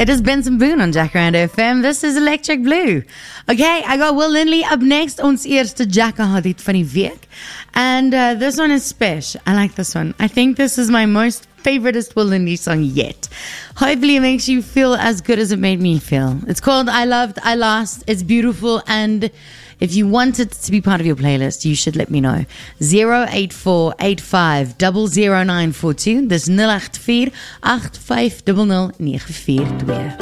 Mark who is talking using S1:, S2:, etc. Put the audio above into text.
S1: It is Benson Boone on Jacaranda FM. This is Electric Blue. Okay, I got Will Lindley up next. Ons eerste Jacaranda hit van die week. And this one is special. I like this one. I think this is my most favoriteest Will Lindley song yet. Hopefully it makes you feel as good as it made me feel. It's called I Loved, I Lost. It's beautiful, and if you want it to be part of your playlist, you should let me know. 08485000942. Dis 08485000942.